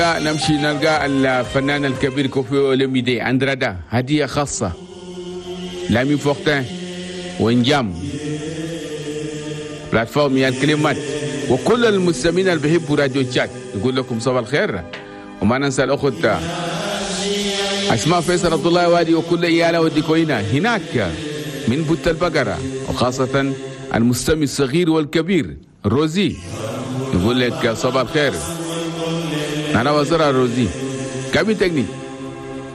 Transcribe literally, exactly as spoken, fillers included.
نمشي نلقى الفنان الكبير كوفي أولوميدي أندرادا، هدية خاصة لامي فوقتين وانجام بلاتفورم يا الكلمات وكل المستمعين اللي بيحبوا راديو تشات. نقول لكم صباح الخير، وما ننسى الأخت أسماء فيصل عبد الله وادي وكل إيالة وديكوينا هناك من بوت البقرة، وخاصة المستمع الصغير والكبير روزي. نقول لك صباح الخير. أنا وزراء روزي كابي تكنيك.